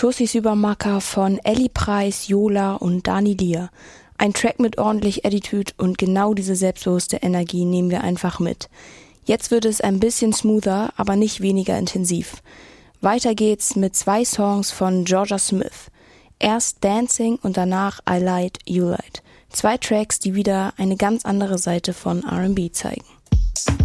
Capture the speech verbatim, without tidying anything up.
Tussis Übermacker von Ellie Preis, Yola und Dani Lier. Ein Track mit ordentlich Attitude und genau diese selbstbewusste Energie nehmen wir einfach mit. Jetzt wird es ein bisschen smoother, aber nicht weniger intensiv. Weiter geht's mit zwei Songs von Jorja Smith. Erst Dancing und danach I Light, You Light. Zwei Tracks, die wieder eine ganz andere Seite von R and B zeigen.